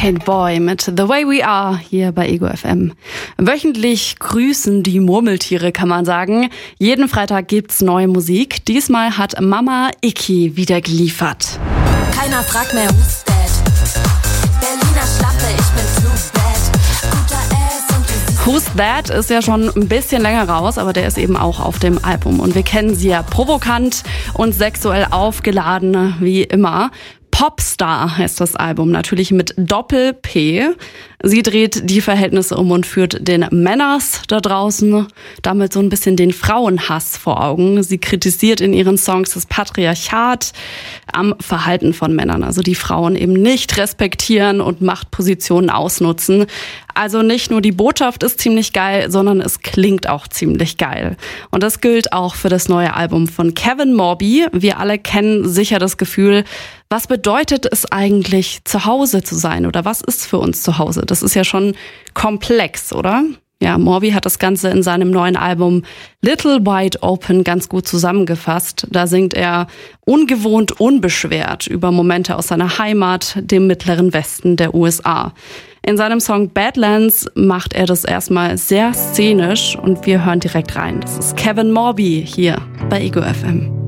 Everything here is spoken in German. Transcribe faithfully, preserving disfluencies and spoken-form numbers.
Kate Boy mit The Way We Are hier bei Ego F M. Wöchentlich grüßen die Murmeltiere, kann man sagen. Jeden Freitag gibt's neue Musik. Diesmal hat Mama Icky wieder geliefert. Keiner fragt mehr, who's that? Berliner Schlappe, ich bin too bad. Guter Ass und du siehst... Who's That ist ja schon ein bisschen länger raus, aber der ist eben auch auf dem Album. Und wir kennen sie ja provokant und sexuell aufgeladen, wie immer. Popstar heißt das Album, natürlich mit Doppel-P. Sie dreht die Verhältnisse um und führt den Männers da draußen damit so ein bisschen den Frauenhass vor Augen. Sie kritisiert in ihren Songs das Patriarchat am Verhalten von Männern, also die Frauen eben nicht respektieren und Machtpositionen ausnutzen. Also nicht nur die Botschaft ist ziemlich geil, sondern es klingt auch ziemlich geil. Und das gilt auch für das neue Album von Kevin Morby. Wir alle kennen sicher das Gefühl, was bedeutet es eigentlich, zu Hause zu sein? Oder was ist für uns zu Hause? Das ist ja schon komplex, oder? Ja, Morby hat das Ganze in seinem neuen Album Little Wide Open ganz gut zusammengefasst. Da singt er ungewohnt unbeschwert über Momente aus seiner Heimat, dem mittleren Westen der U S A. In seinem Song Badlands macht er das erstmal sehr szenisch und wir hören direkt rein. Das ist Kevin Morby hier bei Ego F M.